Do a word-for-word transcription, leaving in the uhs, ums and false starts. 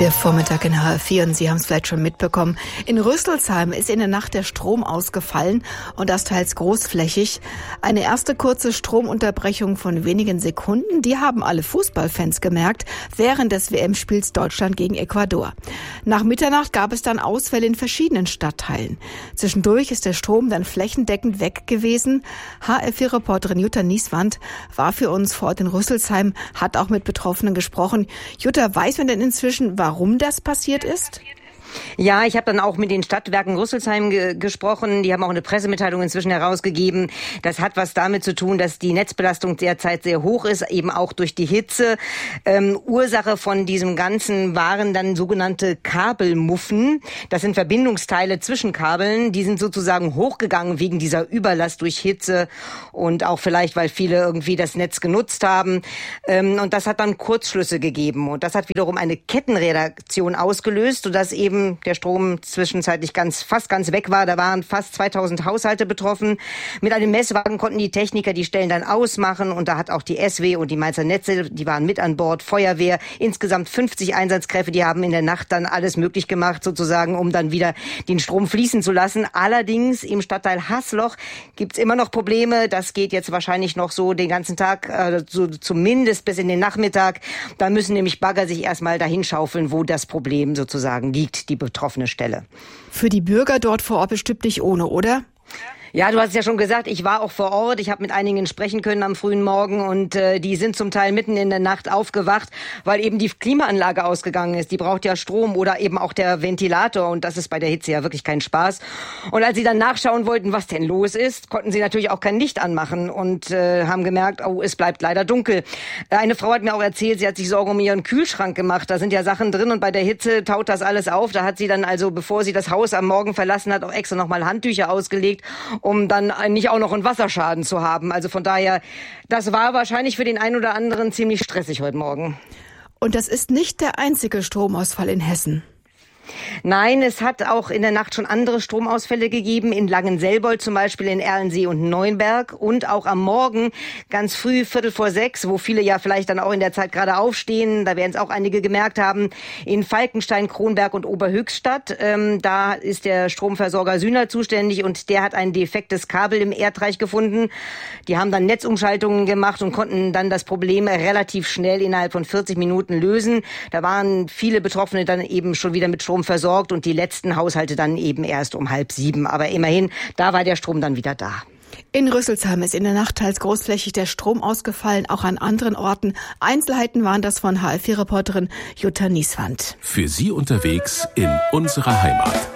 Der Vormittag in H R vier und Sie haben es vielleicht schon mitbekommen. In Rüsselsheim ist in der Nacht der Strom ausgefallen und das teils großflächig. Eine erste kurze Stromunterbrechung von wenigen Sekunden, die haben alle Fußballfans gemerkt, während des W M-Spiels Deutschland gegen Ecuador. Nach Mitternacht gab es dann Ausfälle in verschiedenen Stadtteilen. Zwischendurch ist der Strom dann flächendeckend weg gewesen. H R vier-Reporterin Jutta Nieswand war für uns vor Ort in Rüsselsheim, hat auch mit Betroffenen gesprochen. Jutta, weiß man denn inzwischen, warum das passiert ist? Ja, ich habe dann auch mit den Stadtwerken Rüsselsheim ge- gesprochen. Die haben auch eine Pressemitteilung inzwischen herausgegeben. Das hat was damit zu tun, dass die Netzbelastung derzeit sehr hoch ist, eben auch durch die Hitze. Ähm, Ursache von diesem Ganzen waren dann sogenannte Kabelmuffen. Das sind Verbindungsteile zwischen Kabeln. Die sind sozusagen hochgegangen wegen dieser Überlast durch Hitze und auch vielleicht, weil viele irgendwie das Netz genutzt haben. Ähm, und das hat dann Kurzschlüsse gegeben. Und das hat wiederum eine Kettenreaktion ausgelöst, sodass eben der Strom zwischenzeitlich ganz, fast ganz weg war. Da waren fast zweitausend Haushalte betroffen. Mit einem Messwagen konnten die Techniker die Stellen dann ausmachen und da hat auch die S W und die Mainzer Netze, die waren mit an Bord, Feuerwehr, insgesamt fünfzig Einsatzkräfte, die haben in der Nacht dann alles möglich gemacht, sozusagen, um dann wieder den Strom fließen zu lassen. Allerdings im Stadtteil Haßloch gibt's immer noch Probleme. Das geht jetzt wahrscheinlich noch so den ganzen Tag, äh, so zumindest bis in den Nachmittag. Da müssen nämlich Bagger sich erstmal dahin schaufeln, wo das Problem sozusagen liegt, die betroffene Stelle. Für die Bürger dort vor Ort bestimmt nicht ohne, oder? Ja, du hast es ja schon gesagt, ich war auch vor Ort. Ich habe mit einigen sprechen können am frühen Morgen und äh, die sind zum Teil mitten in der Nacht aufgewacht, weil eben die Klimaanlage ausgegangen ist. Die braucht ja Strom oder eben auch der Ventilator und das ist bei der Hitze ja wirklich kein Spaß. Und als sie dann nachschauen wollten, was denn los ist, konnten sie natürlich auch kein Licht anmachen und äh, haben gemerkt, oh, es bleibt leider dunkel. Eine Frau hat mir auch erzählt, sie hat sich Sorgen um ihren Kühlschrank gemacht. Da sind ja Sachen drin und bei der Hitze taut das alles auf. Da hat sie dann also, bevor sie das Haus am Morgen verlassen hat, auch extra nochmal Handtücher ausgelegt, um dann nicht auch noch einen Wasserschaden zu haben. Also von daher, das war wahrscheinlich für den einen oder anderen ziemlich stressig heute Morgen. Und das ist nicht der einzige Stromausfall in Hessen. Nein, es hat auch in der Nacht schon andere Stromausfälle gegeben, in Langenselbold zum Beispiel, in Erlensee und Neuenberg und auch am Morgen ganz früh, Viertel vor sechs, wo viele ja vielleicht dann auch in der Zeit gerade aufstehen, da werden es auch einige gemerkt haben, in Falkenstein, Kronberg und Oberhöchstadt. Ähm, da ist der Stromversorger Sühner zuständig und der hat ein defektes Kabel im Erdreich gefunden. Die haben dann Netzumschaltungen gemacht und konnten dann das Problem relativ schnell innerhalb von vierzig Minuten lösen. Da waren viele Betroffene dann eben schon wieder mit Strom versorgt und die letzten Haushalte dann eben erst um halb sieben. Aber immerhin, da war der Strom dann wieder da. In Rüsselsheim ist in der Nacht teils großflächig der Strom ausgefallen, auch an anderen Orten. Einzelheiten waren das von H R vier-Reporterin Jutta Nieswand. Für Sie unterwegs in unserer Heimat.